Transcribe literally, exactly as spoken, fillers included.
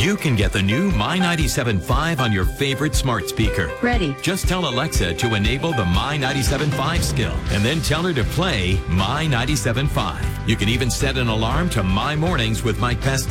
You can get the new My ninety-seven point five on your favorite smart speaker. Ready. Just tell Alexa to enable the My ninety-seven point five skill and then tell her to play My ninety-seven point five. You can even set an alarm to My Mornings with Mike Pesca.